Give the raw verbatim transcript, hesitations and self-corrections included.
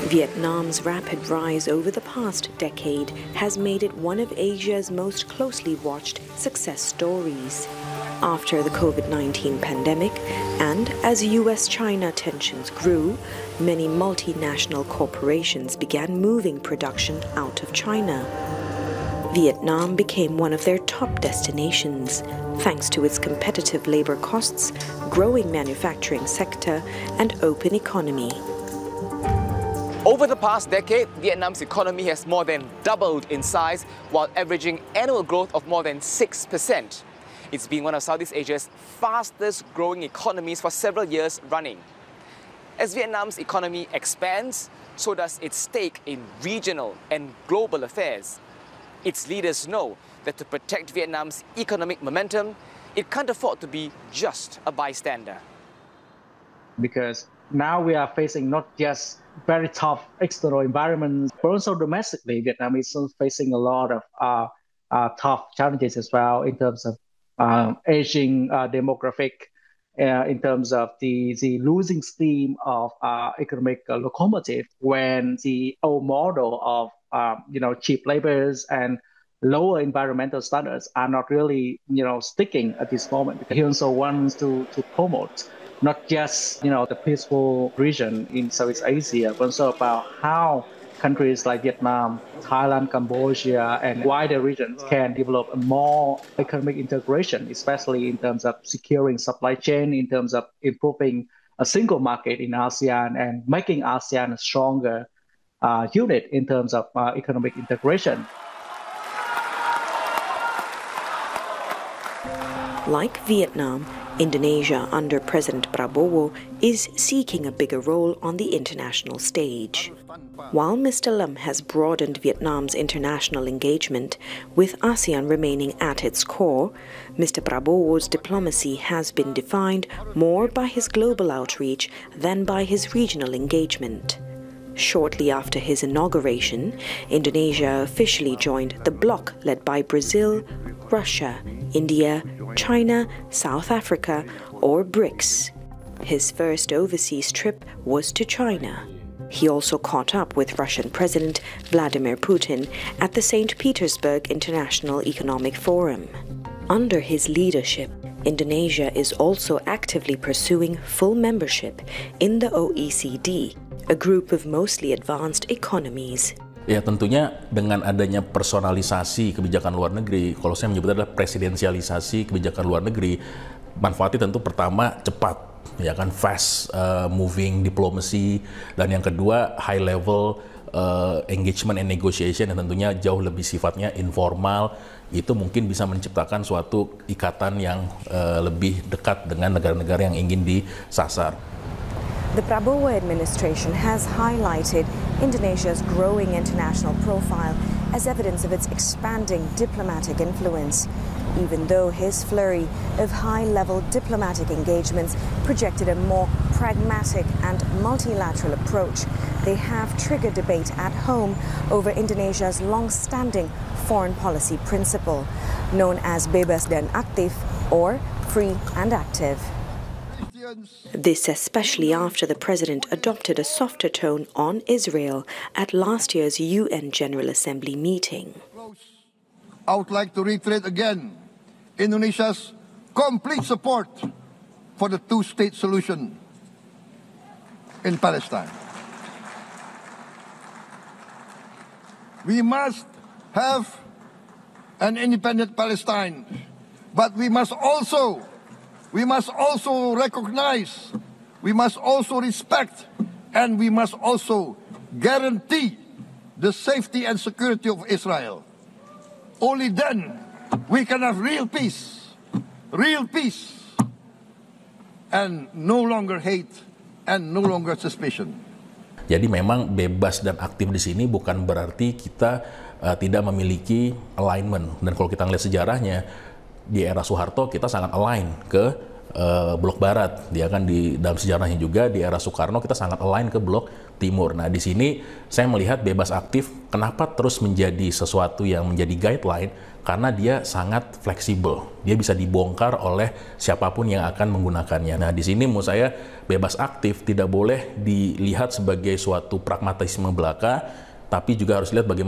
Vietnam's rapid rise over the past decade has made it one of Asia's most closely watched success stories. After the COVID nineteen pandemic and as U S China tensions grew, many multinational corporations began moving production out of China. Vietnam became one of their top destinations, thanks to its competitive labor costs, growing manufacturing sector, and open economy. Over the past decade, Vietnam's economy has more than doubled in size while averaging annual growth of more than six percent. It's been one of Southeast Asia's fastest growing economies for several years running. As Vietnam's economy expands, so does its stake in regional and global affairs. Its leaders know that to protect Vietnam's economic momentum, it can't afford to be just a bystander. Because now we are facing not just very tough external environments, but also domestically, Vietnam is also facing a lot of uh, uh, tough challenges as well in terms of uh, aging uh, demographic, uh, in terms of the, the losing steam of uh, economic uh, locomotive when the old model of uh, you know cheap labors and lower environmental standards are not really you know sticking at this moment. He also wants to to promote not just you know the peaceful region in Southeast Asia, but also about how countries like Vietnam, Thailand, Cambodia, and wider regions can develop a more economic integration, especially in terms of securing supply chain, in terms of improving a single market in ASEAN and making ASEAN a stronger uh, unit in terms of uh, economic integration. Like Vietnam, Indonesia under President Prabowo is seeking a bigger role on the international stage. While Mister Lam has broadened Vietnam's international engagement, with ASEAN remaining at its core, Mister Prabowo's diplomacy has been defined more by his global outreach than by his regional engagement. Shortly after his inauguration, Indonesia officially joined the bloc led by Brazil, Russia, India, China, South Africa, or BRICS. His first overseas trip was to China. He also caught up with Russian President Vladimir Putin at the Saint Petersburg International Economic Forum. Under his leadership, Indonesia is also actively pursuing full membership in the O E C D, a group of mostly advanced economies. Ya tentunya dengan adanya personalisasi kebijakan luar negeri, kalau saya menyebutnya adalah presidensialisasi kebijakan luar negeri, manfaatnya tentu pertama cepat, ya kan fast uh, moving diplomacy, dan yang kedua high level uh, engagement and negotiation yang tentunya jauh lebih sifatnya informal, itu mungkin bisa menciptakan suatu ikatan yang uh, lebih dekat dengan negara-negara yang ingin disasar. The Prabowo administration has highlighted Indonesia's growing international profile as evidence of its expanding diplomatic influence, even though his flurry of high-level diplomatic engagements projected a more pragmatic and multilateral approach. They have triggered debate at home over Indonesia's long-standing foreign policy principle, known as Bebas dan Aktif, or free and active. This especially after the president adopted a softer tone on Israel at last year's U N General Assembly meeting. I would like to reiterate again Indonesia's complete support for the two-state solution in Palestine. We must have an independent Palestine, but we must also We must also recognize, we must also respect, and we must also guarantee the safety and security of Israel. Only then we can have real peace, real peace, and no longer hate and no longer suspicion. Jadi memang bebas dan aktif di sini bukan berarti kita uh, tidak memiliki alignment. Dan kalau kita lihat sejarahnya, di era Soeharto kita sangat align ke uh, blok barat. Dia kan di dalam sejarahnya juga di era Soekarno kita sangat align ke blok timur. Nah, di sini saya melihat bebas aktif kenapa terus menjadi sesuatu yang menjadi guideline, karena dia sangat fleksibel. Dia bisa dibongkar oleh siapapun yang akan menggunakannya. Nah, di sini menurut saya bebas aktif tidak boleh dilihat sebagai suatu pragmatisme belaka, tapi juga harus lihat bagaimana